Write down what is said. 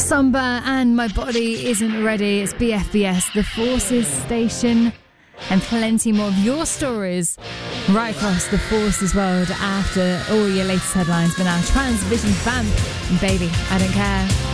Samba and My Body Isn't Ready. It's BFBS, the Forces Station, and plenty more of your stories right across the Forces world after all your latest headlines. But now, Transvision Vamp and Baby, I Don't Care.